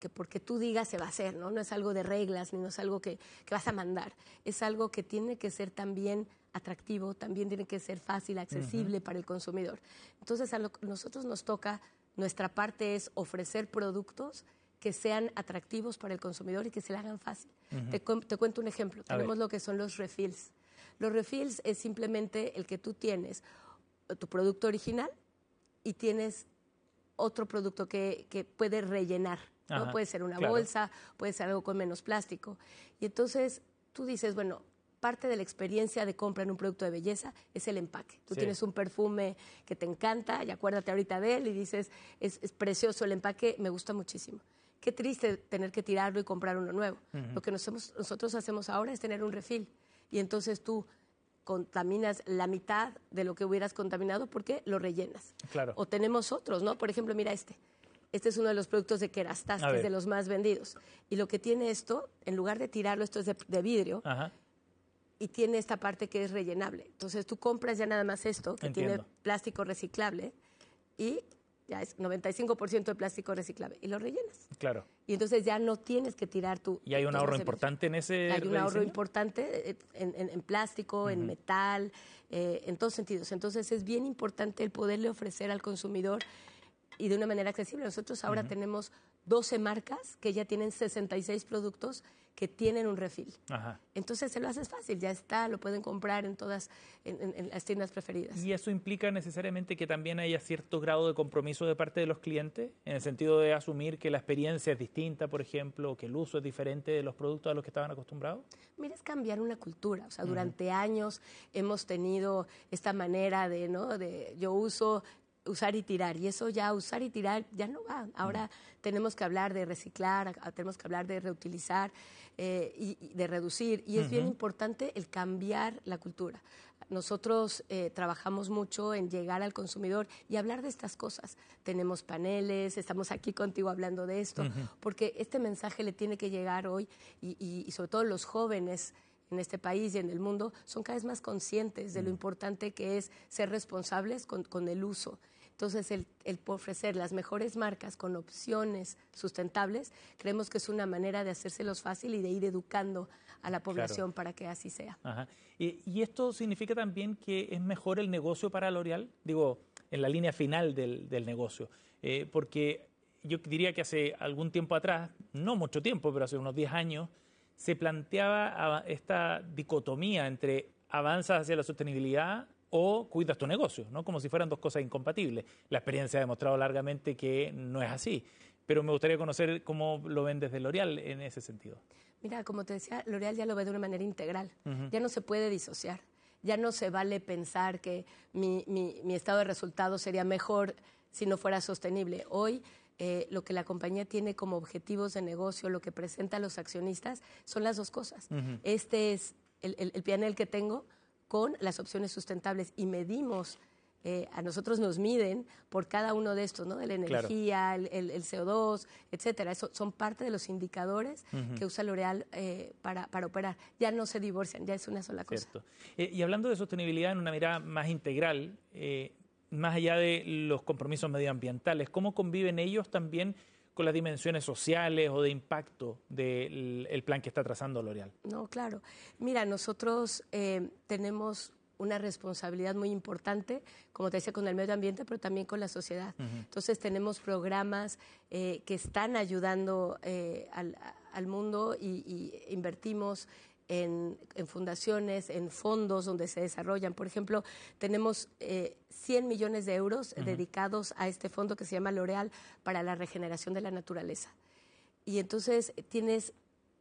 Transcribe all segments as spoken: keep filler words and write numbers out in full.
que porque tú digas se va a hacer, ¿no? No es algo de reglas, ni no es algo que, que vas a mandar. Es algo que tiene que ser también atractivo, también tiene que ser fácil, accesible uh-huh. para el consumidor. Entonces, a lo, nosotros nos toca, nuestra parte es ofrecer productos que sean atractivos para el consumidor y que se le hagan fácil. Uh-huh. Te, te cuento un ejemplo. A Tenemos ver. lo que son los refills. Los refills es simplemente el que tú tienes tu producto original y tienes otro producto que, que puede rellenar, ¿no? Ajá, puede ser una claro. bolsa, puede ser algo con menos plástico. Y entonces tú dices, bueno, parte de la experiencia de compra en un producto de belleza es el empaque. Tú sí. tienes un perfume que te encanta y acuérdate ahorita de él y dices, es, es precioso el empaque, me gusta muchísimo. Qué triste tener que tirarlo y comprar uno nuevo. Uh-huh. Lo que nosotros, nosotros hacemos ahora es tener un refill. Y entonces tú contaminas la mitad de lo que hubieras contaminado porque lo rellenas. Claro. O tenemos otros, ¿no? Por ejemplo, mira este. Este es uno de los productos de Kerastase, que es de los más vendidos. Y lo que tiene esto, en lugar de tirarlo, esto es de, de vidrio, Ajá. y tiene esta parte que es rellenable. Entonces tú compras ya nada más esto, que Entiendo. tiene plástico reciclable, y ya es noventa y cinco por ciento de plástico reciclable, y lo rellenas. Claro. Y entonces ya no tienes que tirar tu... ¿Y hay un ahorro importante en ese Hay un rediseño? ahorro importante en, en, en plástico, uh-huh. en metal, eh, en todos sentidos. Entonces es bien importante el poderle ofrecer al consumidor y de una manera accesible. Nosotros ahora uh-huh. tenemos doce marcas que ya tienen sesenta y seis productos que tienen un refill. Ajá. Entonces se lo haces fácil, ya está, lo pueden comprar en todas, en, en, en las tiendas preferidas. ¿Y eso implica necesariamente que también haya cierto grado de compromiso de parte de los clientes, en el sentido de asumir que la experiencia es distinta, por ejemplo, o que el uso es diferente de los productos a los que estaban acostumbrados? Mira, es cambiar una cultura. O sea, uh-huh. durante años hemos tenido esta manera de, ¿no? de yo uso... usar y tirar, y eso ya, usar y tirar, ya no va. Ahora mm. tenemos que hablar de reciclar, tenemos que hablar de reutilizar eh, y, y de reducir, y es uh-huh. bien importante el cambiar la cultura. Nosotros eh, trabajamos mucho en llegar al consumidor y hablar de estas cosas. Tenemos paneles, estamos aquí contigo hablando de esto, uh-huh. porque este mensaje le tiene que llegar hoy, y, y, y sobre todo los jóvenes en este país y en el mundo son cada vez más conscientes de lo importante que es ser responsables con, con el uso. Entonces, el, el ofrecer las mejores marcas con opciones sustentables, creemos que es una manera de hacérselos fácil y de ir educando a la población claro. para que así sea. Ajá. ¿Y, ¿Y esto significa también que es mejor el negocio para L'Oréal? Digo, en la línea final del, del negocio. Eh, porque yo diría que hace algún tiempo atrás, no mucho tiempo, pero hace unos diez años, se planteaba esta dicotomía entre avanzas hacia la sostenibilidad o cuidas tu negocio, ¿no? Como si fueran dos cosas incompatibles. La experiencia ha demostrado largamente que no es así, pero me gustaría conocer cómo lo ven desde L'Oréal en ese sentido. Mira, como te decía, L'Oréal ya lo ve de una manera integral, uh-huh. ya no se puede disociar, ya no se vale pensar que mi, mi, mi estado de resultados sería mejor si no fuera sostenible. Hoy eh, lo que la compañía tiene como objetivos de negocio, lo que presenta a los accionistas, son las dos cosas. Uh-huh. Este es el, el, el panel que tengo con las opciones sustentables y medimos, eh, a nosotros nos miden por cada uno de estos, ¿no? De la energía, claro. el, el, el C O dos, etcétera. Eso son parte de los indicadores uh-huh. que usa L'Oréal eh, para, para operar. Ya no se divorcian, ya es una sola cosa. Cierto. Eh, y hablando de sostenibilidad en una mirada más integral, eh, más allá de los compromisos medioambientales, ¿cómo conviven ellos también con las dimensiones sociales o de impacto del el plan que está trazando L'Oréal? No, claro. Mira, nosotros eh, tenemos una responsabilidad muy importante, como te decía, con el medio ambiente, pero también con la sociedad. Uh-huh. Entonces tenemos programas eh, que están ayudando eh, al, al mundo y, y invertimos En, en fundaciones, en fondos donde se desarrollan. Por ejemplo, tenemos eh, cien millones de euros uh-huh. dedicados a este fondo que se llama L'Oréal para la regeneración de la naturaleza. Y entonces tienes,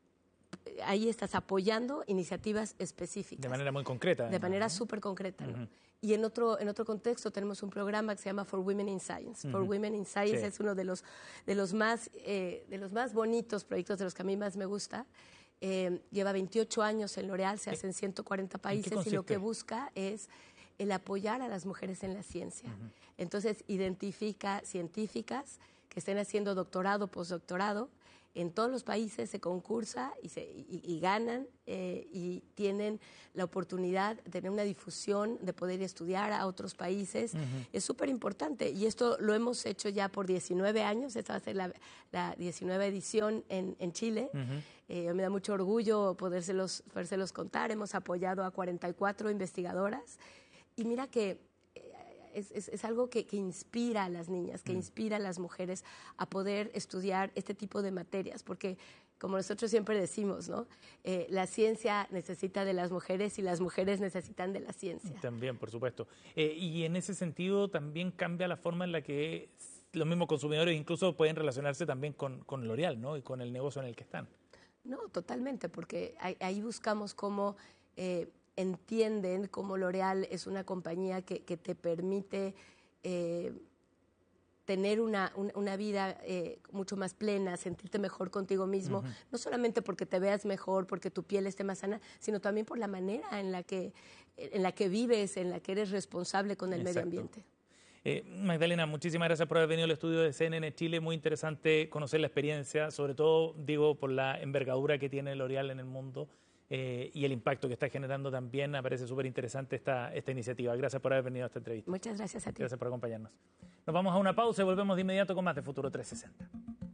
ahí estás apoyando iniciativas específicas. De manera muy concreta. De manera súper concreta, ¿no? Uh-huh. Y en otro, en otro contexto tenemos un programa que se llama For Women in Science. Uh-huh. For Women in Science sí. es uno de los, de los más, eh, de los más bonitos proyectos, de los que a mí más me gusta. Eh, lleva veintiocho años en L'Oréal, se hace en ciento cuarenta países y lo que busca es el apoyar a las mujeres en la ciencia. Uh-huh. Entonces, identifica científicas que estén haciendo doctorado, postdoctorado En todos los países se concursa y, se, y, y ganan eh, y tienen la oportunidad de tener una difusión, de poder estudiar a otros países. Uh-huh. Es súper importante y esto lo hemos hecho ya por diecinueve años. Esta va a ser la, la diecinueva edición en, en Chile. Uh-huh. eh, me da mucho orgullo podérselos, podérselos contar. Hemos apoyado a cuarenta y cuatro investigadoras y mira que Es, es, es algo que, que inspira a las niñas, que inspira a las mujeres a poder estudiar este tipo de materias, porque como nosotros siempre decimos, ¿no? Eh, la ciencia necesita de las mujeres y las mujeres necesitan de la ciencia. También, por supuesto. Eh, y en ese sentido también cambia la forma en la que los mismos consumidores incluso pueden relacionarse también con, con L'Oréal, ¿no? Y con el negocio en el que están. No, totalmente, porque ahí, ahí buscamos cómo... Eh, entienden cómo L'Oréal es una compañía que, que te permite eh, tener una, una, una vida eh, mucho más plena, sentirte mejor contigo mismo, uh-huh. no solamente porque te veas mejor, porque tu piel esté más sana, sino también por la manera en la que, en la que vives, en la que eres responsable con el Exacto. medio ambiente. Eh, Magdalena, muchísimas gracias por haber venido al estudio de C N N Chile. Muy interesante conocer la experiencia, sobre todo, digo, por la envergadura que tiene L'Oréal en el mundo. Eh, y el impacto que está generando también. Me parece súper interesante esta, esta iniciativa. Gracias por haber venido a esta entrevista. Muchas gracias a ti. Gracias por acompañarnos. Nos vamos a una pausa y volvemos de inmediato con más de Futuro trescientos sesenta.